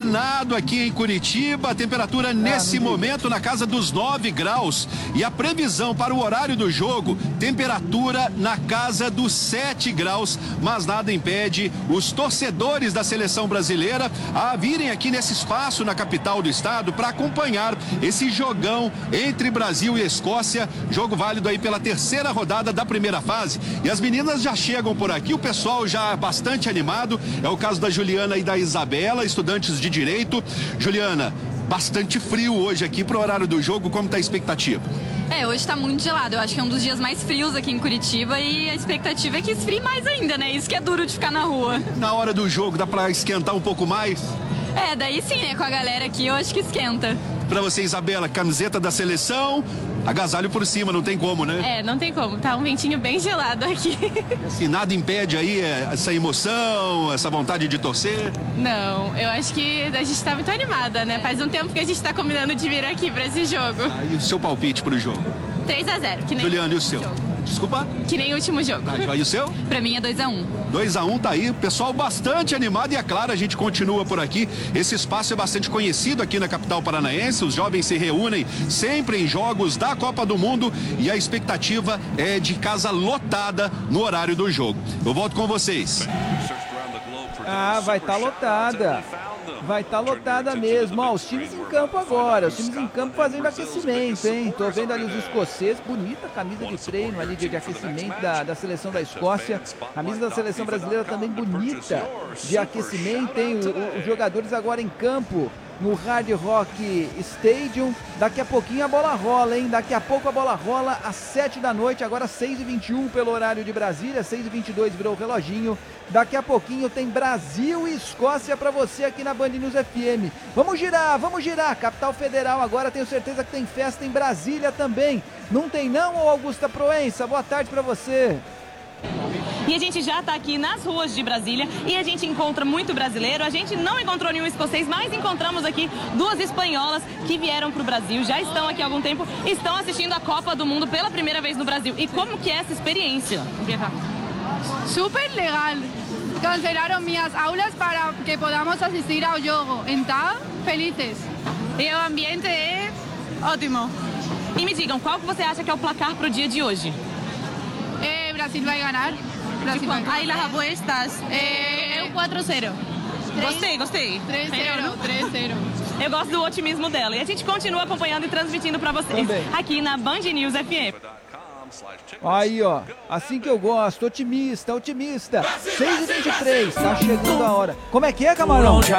iluminado aqui em Curitiba, a temperatura nesse momento na casa dos 9 graus. E a previsão para o horário do jogo, temperatura na casa dos 7 graus. Mas nada impede os torcedores da seleção brasileira a virem aqui nesse espaço na capital do estado para acompanhar esse jogão entre Brasil e Escócia. Jogo válido aí pela terceira rodada da primeira fase. E as meninas já chegam por aqui, o pessoal já bastante animado. É o caso da Juliana e da Isabela, estudantes de Direito. Juliana, bastante frio hoje aqui pro horário do jogo, como tá a expectativa? Hoje tá muito gelado, eu acho que é um dos dias mais frios aqui em Curitiba e a expectativa é que esfrie mais ainda, né? Isso que é duro de ficar na rua. Na hora do jogo dá pra esquentar um pouco mais? Daí sim, né? Com a galera aqui eu acho que esquenta. Pra você, Isabela, camiseta da seleção, agasalho por cima, não tem como, né? Não tem como, tá um ventinho bem gelado aqui. E nada impede aí essa emoção, essa vontade de torcer? Não, eu acho que a gente tá muito animada, né? Faz um tempo que a gente tá combinando de vir aqui pra esse jogo. E o seu palpite pro jogo? 3-0, que nem Juliana, e o seu? jogo. Desculpa? Que nem o último jogo. E o seu? Pra mim é 2-1. 2-1 tá aí, pessoal bastante animado e é claro, a gente continua por aqui. Esse espaço é bastante conhecido aqui na capital paranaense, os jovens se reúnem sempre em jogos da Copa do Mundo e a expectativa é de casa lotada no horário do jogo. Eu volto com vocês. Vai estar lotada. Vai estar lotada mesmo. Os times em campo agora. Os times em campo fazendo aquecimento, hein? Tô vendo ali os escoceses. Bonita camisa de treino ali de aquecimento da seleção da Escócia. Camisa da seleção brasileira também bonita de aquecimento, hein? Os jogadores agora em campo no Hard Rock Stadium. Daqui a pouquinho a bola rola, hein? Daqui a pouco a bola rola às 7 da noite, agora 6h21 pelo horário de Brasília, 6h22 virou o reloginho. Daqui a pouquinho tem Brasil e Escócia pra você aqui na Band News FM. Vamos girar. Capital Federal agora, tenho certeza que tem festa em Brasília também. Não tem não, ô Augusta Proença? Boa tarde pra você. E a gente já está aqui nas ruas de Brasília e a gente encontra muito brasileiro. A gente não encontrou nenhum escocês, mas encontramos aqui duas espanholas que vieram para o Brasil, já estão aqui há algum tempo, estão assistindo a Copa do Mundo pela primeira vez no Brasil. E como que é essa experiência? Super legal. Cancelaram minhas aulas para que podamos assistir ao jogo. Então, felizes. E o ambiente é ótimo. E me digam, qual que você acha que é o placar para o dia de hoje? Brasil vai ganhar. Aí las apuestas. É um 4-0. Gostei. 3-0. Eu gosto do otimismo dela. E a gente continua acompanhando e transmitindo para vocês aqui na Band News FM. Aí, ó, assim que eu gosto, otimista. 6h23, tá chegando a hora. Como é que é, Camarão?